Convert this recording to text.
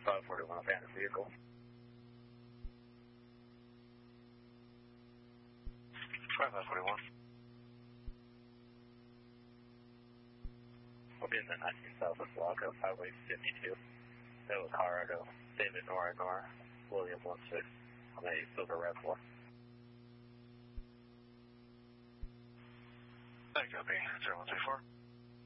541 abandoned vehicle. 5541. We'll be in the 19 Southwest block of Highway 52. That Colorado, David Nora Nora, William 16 on a silver RAV4. That copy, 0134.